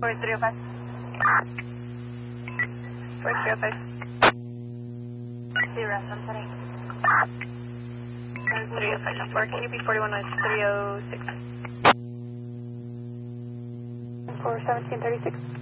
4305. 4305. 0, I'm setting. 305, can you be 41 minutes 306? 41736.